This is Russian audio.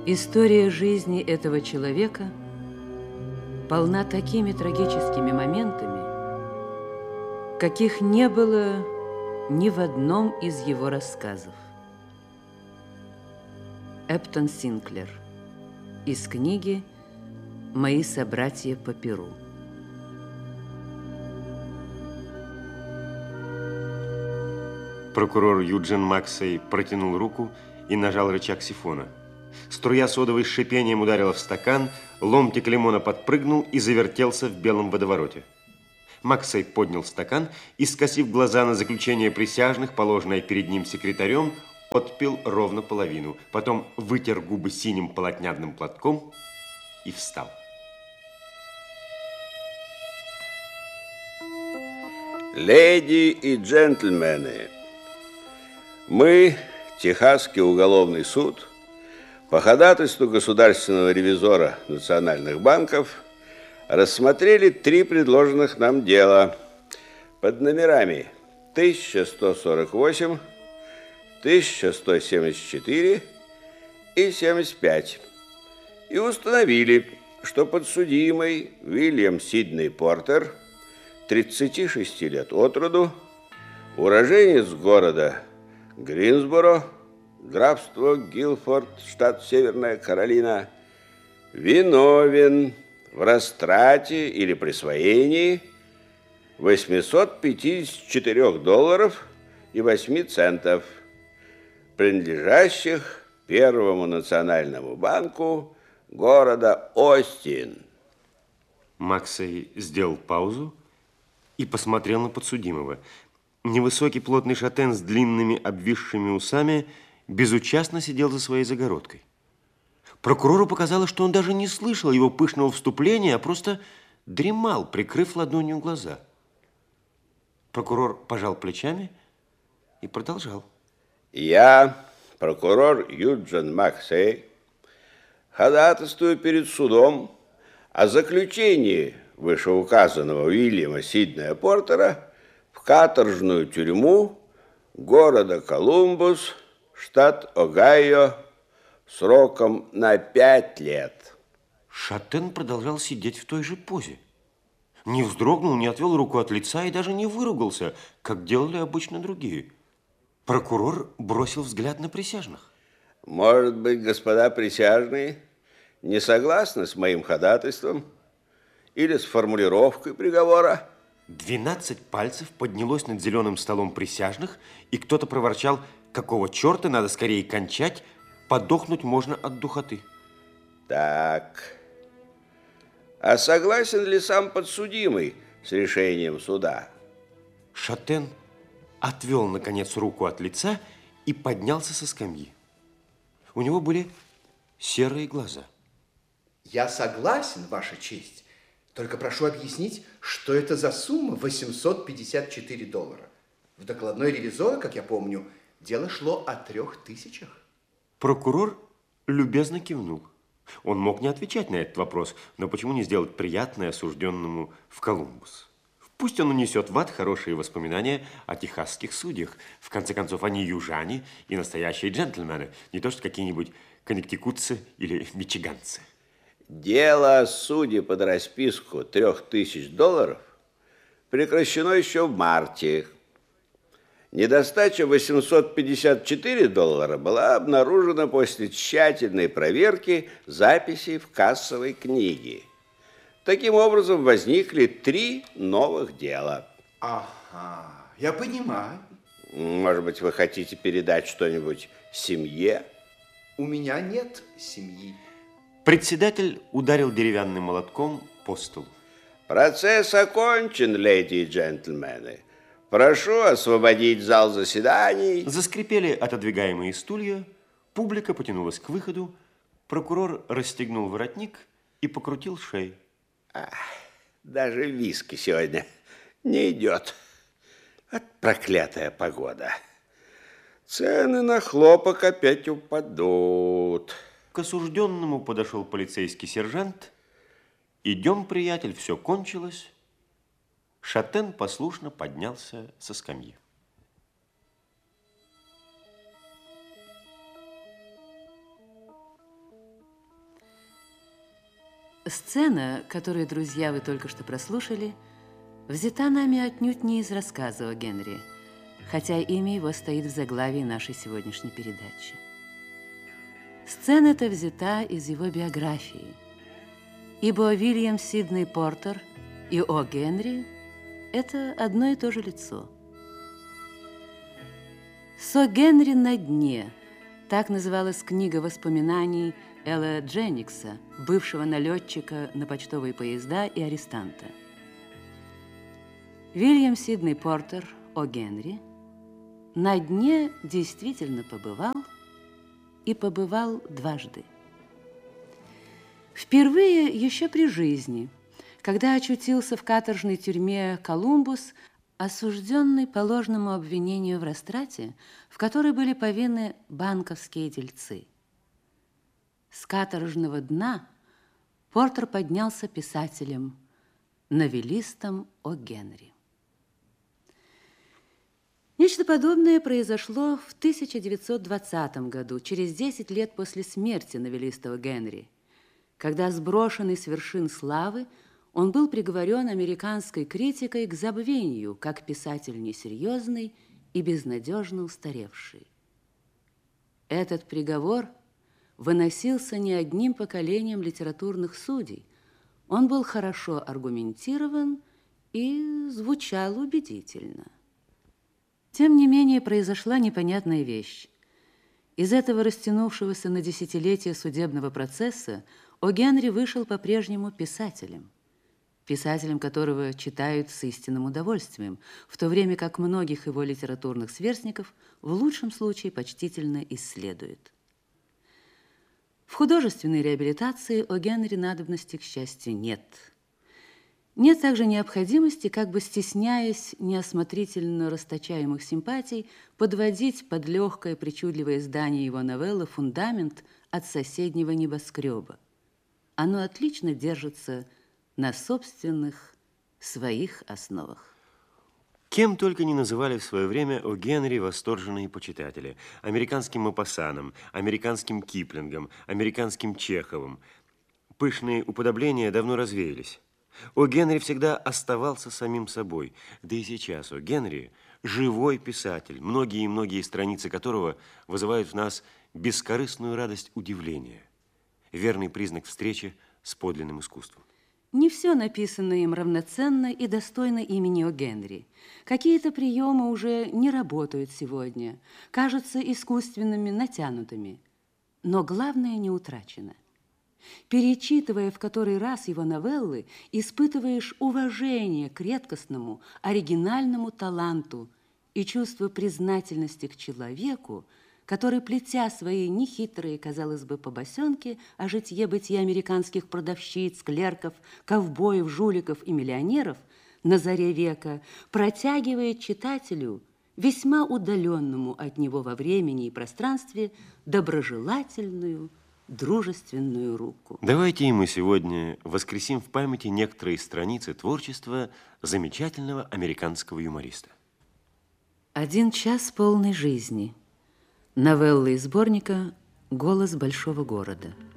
История жизни этого человека полна такими трагическими моментами, каких не было ни в одном из его рассказов. Эптон Синклер. Из книги «Мои собратья по перу». Прокурор Юджин Максей протянул руку и нажал рычаг сифона. Струя содовой с шипением ударила в стакан, ломтик лимона подпрыгнул и завертелся в белом водовороте. Максей поднял стакан и, скосив глаза на заключение присяжных, положенное перед ним секретарем, отпил ровно половину. Потом вытер губы синим полотняным платком и встал. Леди и джентльмены, мы, Техасский уголовный суд, по ходатайству государственного ревизора национальных банков, рассмотрели 3 предложенных нам дела под номерами 1148, 1174 и 75 и установили, что подсудимый Уильям Сидней Портер, 36 лет от роду, уроженец города Гринсборо, графство Гилфорд, штат Северная Каролина, виновен в растрате или присвоении $854.08, принадлежащих Первому национальному банку города Остин. Максей сделал паузу и посмотрел на подсудимого. Невысокий плотный шатен с длинными обвисшими усами безучастно сидел за своей загородкой. Прокурору показалось, что он даже не слышал его пышного вступления, а просто дремал, прикрыв ладонью глаза. Прокурор пожал плечами и продолжал. Я, прокурор Юджин Максей, ходатайствую перед судом о заключении вышеуказанного Уильяма Сиднея Портера в каторжную тюрьму города Колумбус, штат Огайо, сроком на 5 лет. Шатен продолжал сидеть в той же позе. Не вздрогнул, не отвел руку от лица и даже не выругался, как делали обычно другие. Прокурор бросил взгляд на присяжных. Может быть, господа присяжные не согласны с моим ходатайством или с формулировкой приговора? 12 пальцев поднялось над зеленым столом присяжных, и кто-то проворчал: какого черта, надо скорее кончать, подохнуть можно от духоты. Так, а согласен ли сам подсудимый с решением суда? Шатен отвел, наконец, руку от лица и поднялся со скамьи. У него были серые глаза. Я согласен, Ваша честь. Только прошу объяснить, что это за сумма $854. В докладной ревизора, как я помню, дело шло о 3000. Прокурор любезно кивнул. Он мог не отвечать на этот вопрос, но почему не сделать приятное осужденному в Колумбус? Пусть он унесет в ад хорошие воспоминания о техасских судьях. В конце концов, они южане и настоящие джентльмены, не то что какие-нибудь коннектикутцы или мичиганцы. Дело о суде под расписку $3000 прекращено еще в марте. Недостача $854 была обнаружена после тщательной проверки записей в кассовой книге. Таким образом, возникли 3 новых дела. Ага, я понимаю. Может быть, вы хотите передать что-нибудь семье? У меня нет семьи. Председатель ударил деревянным молотком по столу. Процесс окончен, леди и джентльмены. Прошу освободить зал заседаний. Заскрипели отодвигаемые стулья, публика потянулась к выходу, прокурор расстегнул воротник и покрутил шею. Даже виски сегодня не идет. Вот проклятая погода. Цены на хлопок опять упадут. К осужденному подошел полицейский сержант. Идем, приятель, все кончилось. Шатен послушно поднялся со скамьи. Сцена, которую, друзья, вы только что прослушали, взята нами отнюдь не из рассказа о Генри, хотя имя его стоит в заглавии нашей сегодняшней передачи. Сцена эта взята из его биографии, ибо Уильям Сидней Портер и О. Генри – это одно и то же лицо. «Со Генри на дне» – так называлась книга воспоминаний Элла Дженникса, бывшего налетчика на почтовые поезда и арестанта. Уильям Сидней Портер, О. Генри, на дне действительно побывал, и побывал дважды. Впервые еще при жизни, когда очутился в каторжной тюрьме Колумбус, осужденный по ложному обвинению в растрате, в которой были повинны банковские дельцы. С каторжного дна Портер поднялся писателем, новеллистом О. Генри. Нечто подобное произошло в 1920 году, через 10 лет после смерти новеллиста О. Генри, когда, сброшенный с вершин славы, он был приговорен американской критикой к забвению, как писатель несерьезный и безнадежно устаревший. Этот приговор выносился не одним поколением литературных судей. Он был хорошо аргументирован и звучал убедительно. Тем не менее, произошла непонятная вещь. Из этого растянувшегося на десятилетия судебного процесса О. Генри вышел по-прежнему писателем, писателем которого читают с истинным удовольствием, в то время как многих его литературных сверстников в лучшем случае почтительно исследуют. В художественной реабилитации О. Генри надобности, к счастью, нет. Нет также необходимости, как бы стесняясь неосмотрительно расточаемых симпатий, подводить под легкое причудливое издание его новеллы фундамент от соседнего небоскреба. Оно отлично держится на собственных своих основах. Кем только не называли в свое время О. Генри восторженные почитатели. Американским Мопассаном, американским Киплингом, американским Чеховым. Пышные уподобления давно развеялись. О. Генри всегда оставался самим собой. Да и сейчас О. Генри – живой писатель, многие и многие страницы которого вызывают в нас бескорыстную радость удивления. Верный признак встречи с подлинным искусством. Не все написанное им равноценно и достойно имени О. Генри. Какие-то приемы уже не работают сегодня, кажутся искусственными, натянутыми. Но главное не утрачено. Перечитывая в который раз его новеллы, испытываешь уважение к редкостному, оригинальному таланту и чувство признательности к человеку, который, плетя свои нехитрые, казалось бы, побосенки о житье-бытие американских продавщиц, клерков, ковбоев, жуликов и миллионеров на заре века, протягивает читателю, весьма удаленному от него во времени и пространстве, доброжелательную, дружественную руку. Давайте и мы сегодня воскресим в памяти некоторые страницы творчества замечательного американского юмориста. «Один час полной жизни». Новелла из сборника «Голос большого города».